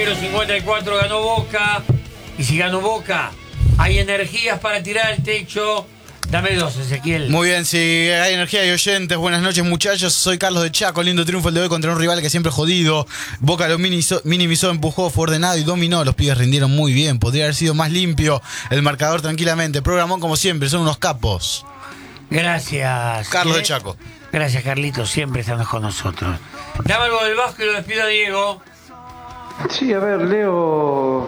54 ganó Boca. Y si ganó Boca, hay energías para tirar al techo. Dame dos, Ezequiel. Muy bien, si hay energía y oyentes, buenas noches muchachos, soy Carlos de Chaco, lindo triunfo el de hoy contra un rival que siempre es jodido. Boca lo minimizó, empujó, fue ordenado y dominó, los pibes rindieron muy bien, podría haber sido más limpio el marcador tranquilamente, programón como siempre, son unos capos. Gracias. Carlos de Chaco. Gracias, Carlitos, siempre estando con nosotros. Dame algo del Vasco y lo despido a Diego. Sí, a ver, Leo.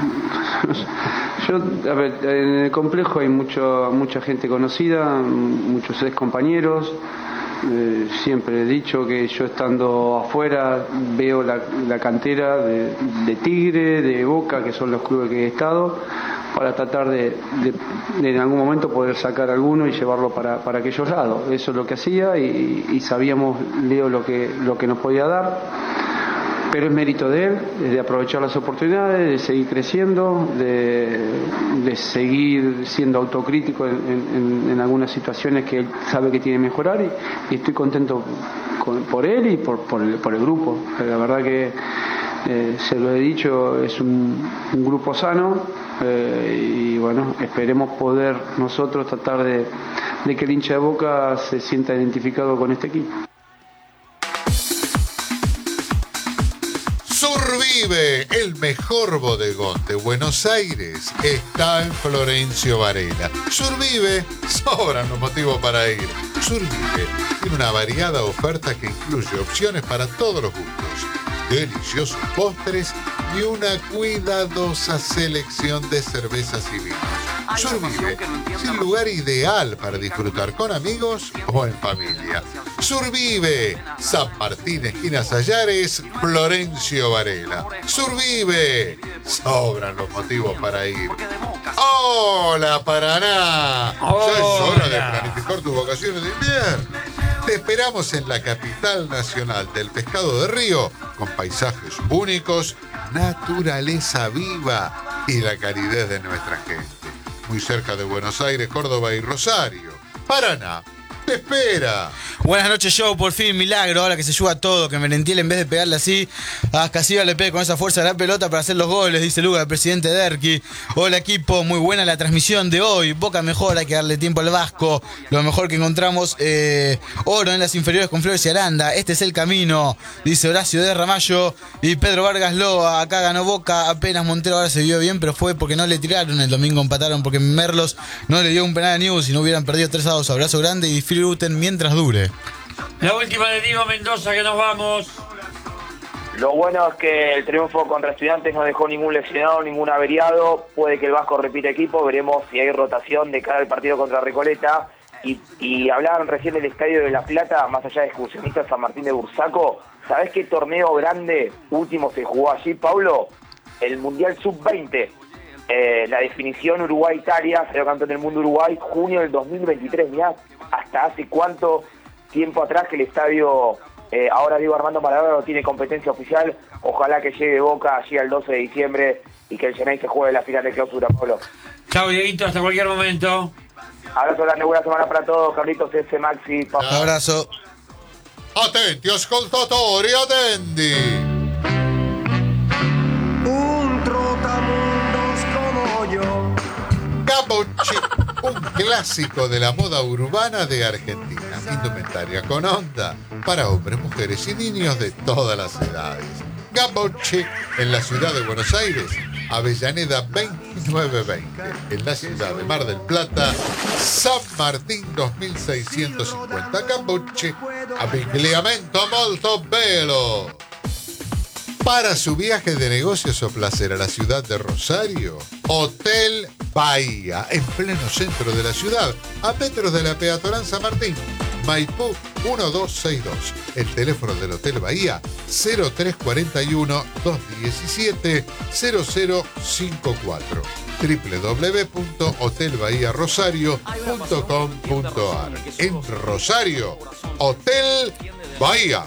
A ver, en el complejo hay mucha gente conocida, muchos ex compañeros. Siempre he dicho que yo estando afuera veo la cantera de Tigre, de Boca, que son los clubes que he estado, para tratar de en algún momento poder sacar alguno y llevarlo para aquellos lados. Eso es lo que hacía y sabíamos, Leo, lo que nos podía dar. Pero es mérito de él, de aprovechar las oportunidades, de seguir creciendo, de seguir siendo autocrítico en algunas situaciones que él sabe que tiene que mejorar y estoy contento por él y por el grupo. La verdad que, se lo he dicho, es un grupo sano y bueno, esperemos poder nosotros tratar de que el hincha de Boca se sienta identificado con este equipo. Survive, el mejor bodegón de Buenos Aires, está en Florencio Varela. Survive, sobran los motivos para ir. Survive tiene una variada oferta que incluye opciones para todos los gustos, deliciosos postres y una cuidadosa selección de cervezas y vinos. Survive es el lugar ideal para disfrutar con amigos o en familia. Survive, San Martín, esquina Sallares, Florencio Varela. Survive, sobran los motivos para ir. ¡Hola, Paraná! Ya es hora de planificar tus vacaciones de invierno. Te esperamos en la capital nacional del pescado de río, con paisajes únicos, naturaleza viva y la calidez de nuestra gente. Muy cerca de Buenos Aires, Córdoba y Rosario. Paraná te espera. Buenas noches, Joe, por fin, milagro, ahora que se yuga todo, que Merentiel en vez de pegarle así, a Casiva le pegue con esa fuerza de la pelota para hacer los goles, dice Luga, el presidente Derqui. Hola equipo, muy buena la transmisión de hoy, Boca mejor, hay que darle tiempo al Vasco, lo mejor que encontramos, oro en las inferiores con Flores y Aranda, este es el camino, dice Horacio de Ramallo y Pedro Vargas Loa, acá ganó Boca, apenas Montero ahora se vio bien, pero fue porque no le tiraron, el domingo empataron porque Merlos no le dio un penal a News y no hubieran perdido 3-2, abrazo grande y disfruten mientras dure. La última de Diego Mendoza, que nos vamos. Lo bueno es que el triunfo contra Estudiantes no dejó ningún lesionado, ningún averiado. Puede que el Vasco repita equipo, veremos si hay rotación de cara al partido contra Recoleta. Y hablaban recién del Estadio de La Plata, más allá de excursionistas, San Martín de Bursaco. ¿Sabés qué torneo grande último se jugó allí, Pablo? El Mundial Sub-20. La definición Uruguay-Italia, salió campeón del mundo Uruguay, junio del 2023. Mirá, hasta hace cuánto tiempo atrás que el estadio, ahora Diego Armando Maradona no tiene competencia oficial. Ojalá que llegue Boca allí al 12 de diciembre y que el Genay se juegue la final de clausura, Pablo. Chao, Dieguito, hasta cualquier momento. Abrazo grande, buena semana para todos. Carlitos, S. Maxi, Pablo. Un abrazo. Attenti ascoltatori, attendi. Un trotamundos como yo. Capocci, un clásico de la moda urbana de Argentina. Indumentaria con onda para hombres, mujeres y niños de todas las edades. Capocci, en la ciudad de Buenos Aires, Avellaneda 2920. En la ciudad de Mar del Plata, San Martín 2650. Capocci, abbigliamento molto bello. Para su viaje de negocios o placer a la ciudad de Rosario, Hotel Bahía, en pleno centro de la ciudad, a metros de la peatonal San Martín, Maipú 1262. El teléfono del Hotel Bahía, 0341-217-0054. www.hotelbahiarosario.com.ar. En Rosario, Hotel Bahía.